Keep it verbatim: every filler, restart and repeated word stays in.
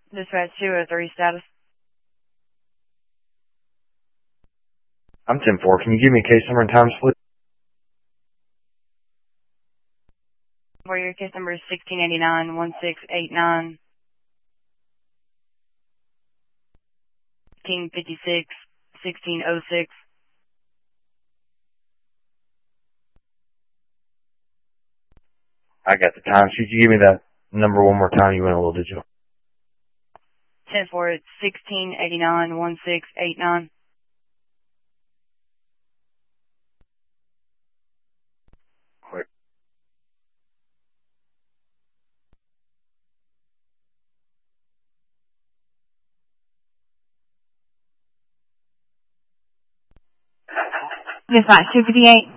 Dispatch two oh three status. I'm ten four. Can you give me case number and times, please? For your case number is sixteen eighty-nine one six eight nine. King fifty-six sixteen oh six. I got the time. Should you give me that number one more time? You went a little digital. ten four, it's sixteen eighty-nine one six eight nine. Quick. Dispatch two fifty-eight.